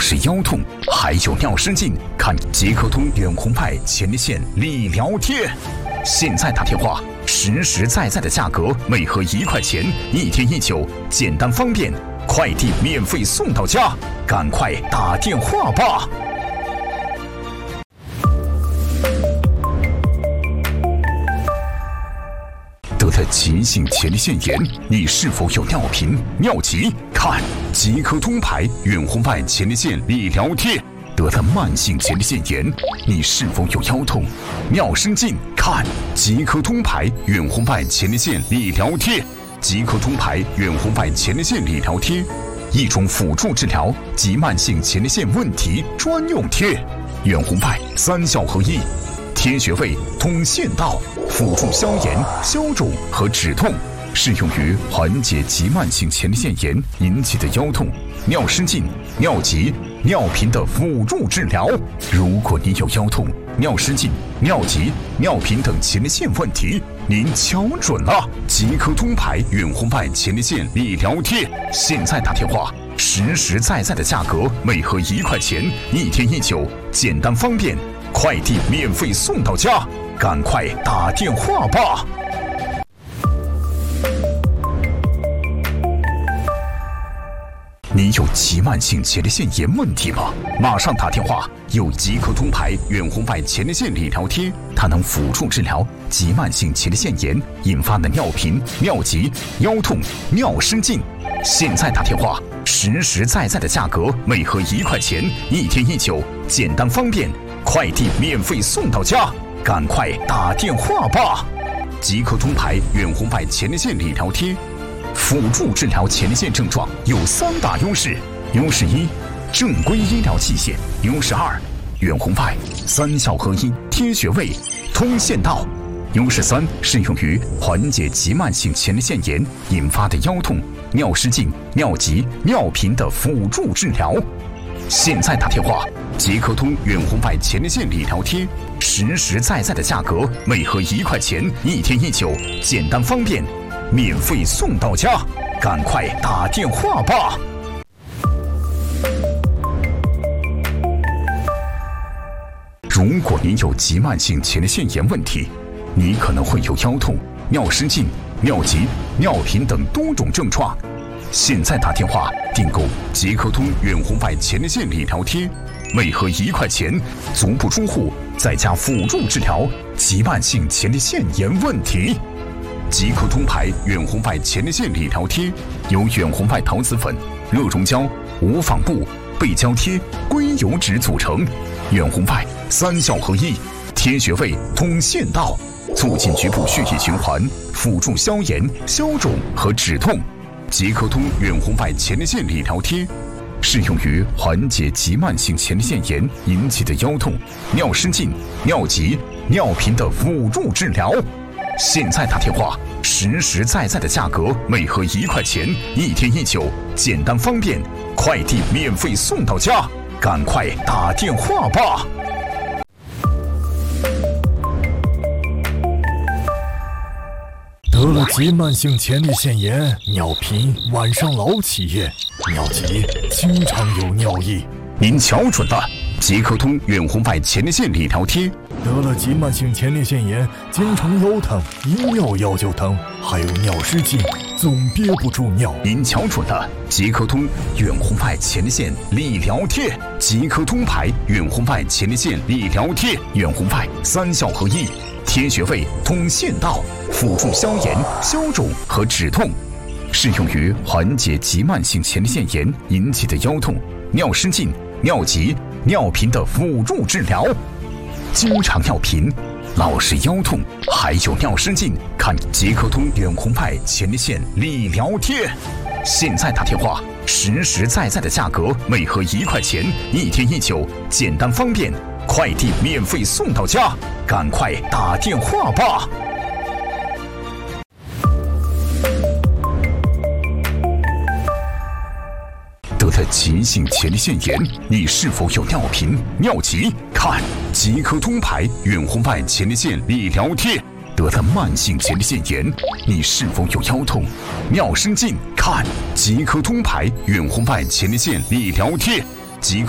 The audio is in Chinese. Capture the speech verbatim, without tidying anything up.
是腰痛，还有尿失禁，看即刻通远红外前列腺理疗贴。现在打电话，实实在在的价格，每盒一块钱，一天一九，简单方便，快递免费送到家，赶快打电话吧！得了急性前列腺炎，你是否有尿频、尿急？看即刻通牌远红外前列腺理疗贴。得了慢性前列腺炎，你是否有腰痛、尿失禁？看即刻通牌远红外前列腺理疗贴。即刻通牌远红外前列腺理疗贴，一种辅助治疗及慢性前列腺问题专用贴。远红外三效合一，贴穴位、通腺道，辅助消炎、消肿和止痛，适用于缓解急慢性前列腺炎引起的腰痛、尿失禁、尿急、尿频的辅助治疗。如果你有腰痛、尿失禁、尿急、尿频等前列腺问题，您瞧准了，即刻通牌远红外前列腺理疗贴。现在打电话，实实在在的价格，每盒一块钱，一天一九，简单方便，快递免费送到家，赶快打电话吧！你有急慢性前列腺炎问题吗？马上打电话，有即刻通牌远红外前列腺理疗贴，它能辅助治疗急慢性前列腺炎引发的尿频、尿急、腰痛、尿失禁。现在打电话，实实在在的价格，每盒一块钱，一天一九，简单方便，快递免费送到家，赶快打电话吧！即刻通牌远红外前列腺理疗贴，辅助治疗前列腺症状有三大优势：优势一，正规医疗器械；优势二，远红外三效合一，贴穴位、通腺道；优势三，适用于缓解急慢性前列腺炎引发的腰痛、尿失禁、尿急、尿频的辅助治疗。现在打电话，即刻通远红外前列腺理疗贴，实实在在的价格，每盒一块钱，一天一九，简单方便，免费送到家，赶快打电话吧！如果您有急慢性前列腺炎问题，你可能会有腰痛、尿失禁、尿急、尿频等多种症状。现在打电话订购即刻通远红外前列腺理疗贴，每盒一块钱，足不出户，在家辅助治疗急慢性前列腺炎问题。即刻通牌远红外前列腺理疗贴由远红外桃子粉、热熔胶、无纺布、背胶贴、硅油脂组成，远红外三效合一，贴穴位、通腺道，促进局部血液循环，辅助消炎、消肿和止痛。即刻通远红外前列腺理疗贴适用于缓解急慢性前列腺炎引起的腰痛、尿失禁、尿急、尿频的辅助治疗。现在打电话，实实在在的价格，每盒一块钱，一天一九，简单方便，快递免费送到家，赶快打电话吧！ 得了急慢性前列腺炎，尿频，晚上老起夜，尿急，经常有尿意。 您瞧准了，即刻通远红外前列腺理疗贴。 得了急慢性前列腺炎，经常腰疼，一尿药就疼，还有尿失禁，总憋不住尿。 您瞧准了，即刻通远红外前列腺理疗贴。即刻通牌远红外前列腺理疗贴，远红外三效合一，贴穴位、通腺道，辅助消炎、消肿和止痛，适用于缓解急慢性前列腺炎引起的腰痛、尿失禁、尿急、尿频的辅助治疗。经常尿频、老是腰痛，还有尿失禁，看即刻通远红外前列腺理疗贴。现在打电话，实实在在的价格，每盒一块钱，一天一九，简单方便，快递免费送到家，赶快打电话吧！得了急性前列腺炎，你是否有尿频、尿急？看即刻通牌远红外前列腺理疗贴。得了慢性前列腺炎，你是否有腰痛、尿失禁？看即刻通牌远红外前列腺理疗贴。即刻